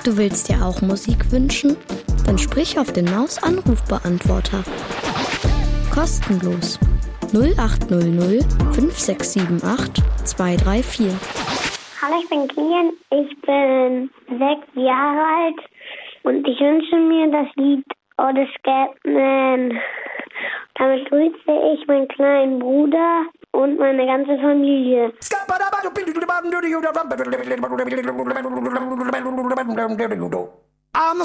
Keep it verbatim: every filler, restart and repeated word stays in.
Du willst dir auch Musik wünschen? Dann sprich auf den Maus-Anrufbeantworter. Kostenlos. null acht null null fünf sechs sieben acht zwei drei vier. Hallo, ich bin Kilian, ich bin sechs Jahre alt und ich wünsche mir das Lied Oh the Scatman. Damit grüße ich meinen kleinen Bruder und meine ganze Familie. I'm